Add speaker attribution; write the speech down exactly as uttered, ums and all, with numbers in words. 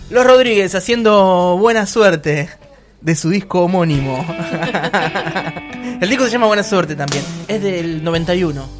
Speaker 1: Los Rodríguez haciendo Buena Suerte de su disco homónimo. El disco se llama Buena Suerte también. Es del noventa y uno.